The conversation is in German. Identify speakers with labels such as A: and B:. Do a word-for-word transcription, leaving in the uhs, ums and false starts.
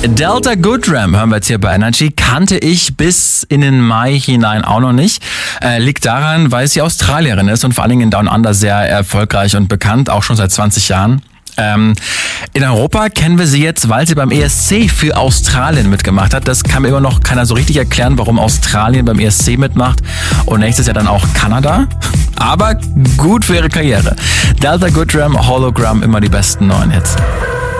A: Delta Goodrem hören wir jetzt hier bei Energy. Kannte ich bis in den Mai hinein auch noch nicht. Äh, liegt daran, weil sie Australierin ist und vor allen Dingen in Down Under sehr erfolgreich und bekannt, auch schon seit zwanzig Jahren. Ähm, in Europa kennen wir sie jetzt, weil sie beim E S C für Australien mitgemacht hat. Das kann mir immer noch keiner so richtig erklären, warum Australien beim E S C mitmacht und nächstes Jahr dann auch Kanada. Aber gut für ihre Karriere. Delta Goodrem, Hologram, immer die besten neuen Hits.